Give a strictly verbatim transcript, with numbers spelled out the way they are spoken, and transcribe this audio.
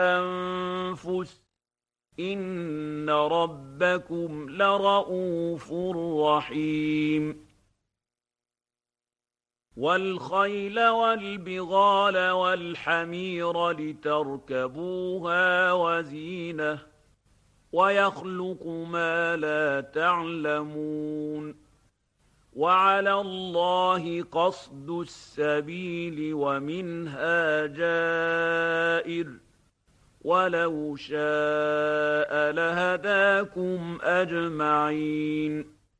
الأنفس إن ربكم لرءوف رحيم والخيل والبغال والحمير لتركبوها وزينة ويخلق ما لا تعلمون وعلى الله قصد السبيل ومنها جائر ولو شاء لهداكم أجمعين